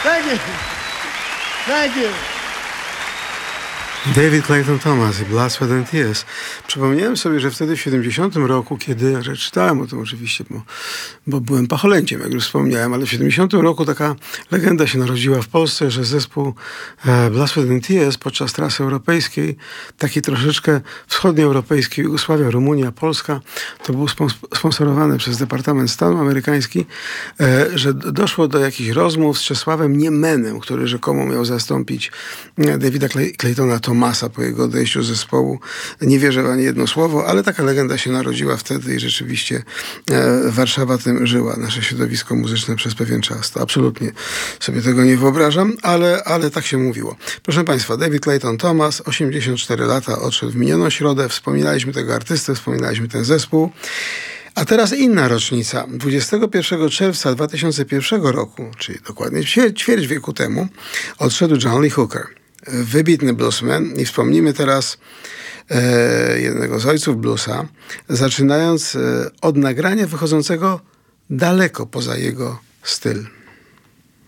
Thank you. Thank you. David Clayton Thomas i Blood, Sweat and Tears. Przypomniałem sobie, że wtedy w 70 roku, kiedy czytałem o tym oczywiście, bo byłem pacholęciem, jak już wspomniałem, ale w 70 roku taka legenda się narodziła w Polsce, że zespół Blood, Sweat and Tears podczas trasy europejskiej, takiej troszeczkę wschodnioeuropejskiej, Jugosławia, Rumunia, Polska, to był sponsorowany przez Departament Stanu amerykański, że doszło do jakichś rozmów z Czesławem Niemenem, który rzekomo miał zastąpić Davida Claytona Thomasa po jego odejściu z zespołu. Nie wierzę w ani jedno słowo, ale taka legenda się narodziła wtedy i rzeczywiście Warszawa tym żyła, nasze środowisko muzyczne przez pewien czas. To absolutnie sobie tego nie wyobrażam, ale tak się mówiło. Proszę Państwa, David Clayton Thomas, 84 lata, odszedł w minioną środę. Wspominaliśmy tego artystę, wspominaliśmy ten zespół. A teraz inna rocznica. 21 czerwca 2001 roku, czyli dokładnie ćwierć wieku temu, odszedł John Lee Hooker. Wybitny bluesman i wspomnimy teraz jednego z ojców bluesa, zaczynając od nagrania wychodzącego daleko poza jego styl.